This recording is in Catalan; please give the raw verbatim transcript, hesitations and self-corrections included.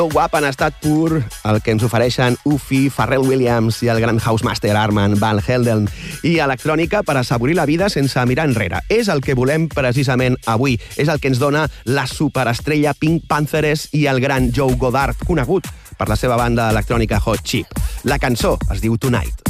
Wap en estat pur, el que ens ofereixen Ufi, Pharrell Williams i el gran housemaster Armand Van Helden, i electrònica per assaborir la vida sense mirar enrere. És el que volem precisament avui. És el que ens dona la superestrella Pink Panthers i el gran Joe Goddard, conegut per la seva banda electrònica Hot Chip. La cançó es diu Tonight.